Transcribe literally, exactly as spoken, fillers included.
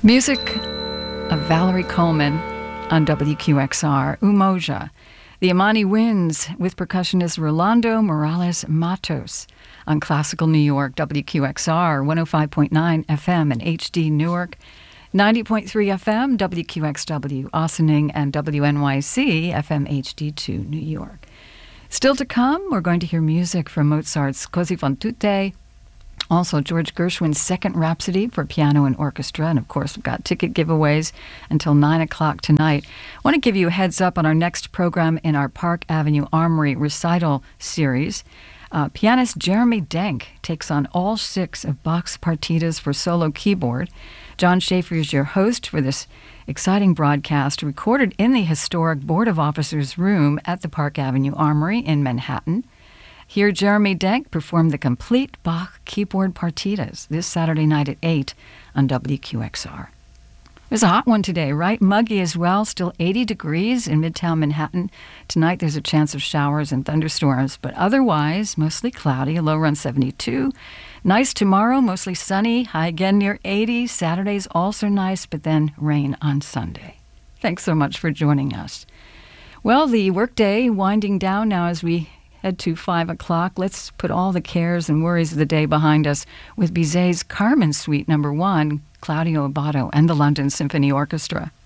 Music of Valerie Coleman on W Q X R, Umoja. The Imani Winds with percussionist Rolando Morales Matos on Classical New York, W Q X R, one oh five point nine F M in H D Newark, ninety point three F M, W Q X W Ossining, and W N Y C F M H D two New York. Still to come, we're going to hear music from Mozart's Così fan tutte, also George Gershwin's Second Rhapsody for piano and orchestra, and of course we've got ticket giveaways until nine o'clock tonight. I want to give you a heads up on our next program in our Park Avenue Armory recital series. Uh, pianist Jeremy Denk takes on all six of Bach's partitas for solo keyboard. John Schaefer is your host for this exciting broadcast, recorded in the historic Board of Officers room at the Park Avenue Armory in Manhattan. Hear Jeremy Denk perform the complete Bach keyboard partitas this Saturday night at eight on W Q X R. It was a hot one today, right? Muggy as well, still eighty degrees in Midtown Manhattan. Tonight there's a chance of showers and thunderstorms, but otherwise mostly cloudy, a low around seventy-two. Nice tomorrow, mostly sunny, high again near eighty. Saturday's also nice, but then rain on Sunday. Thanks so much for joining us. Well, the workday winding down now as we head to five o'clock. Let's put all the cares and worries of the day behind us with Bizet's Carmen Suite number one, Claudio Abbado and the London Symphony Orchestra.